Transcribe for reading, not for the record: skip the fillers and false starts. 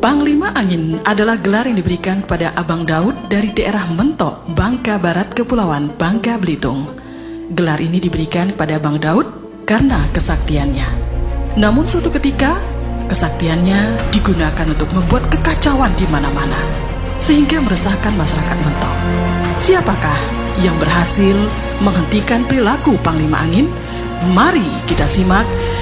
Panglima Angin adalah gelar yang diberikan kepada Abang Daud dari daerah Mentok, Bangka Barat, Kepulauan Bangka Belitung. Gelar ini diberikan kepada Abang Daud karena kesaktiannya. Namun suatu ketika, kesaktiannya digunakan untuk membuat kekacauan di mana-mana, sehingga meresahkan masyarakat Mentok. Siapakah yang berhasil menghentikan perilaku Panglima Angin? Mari kita simak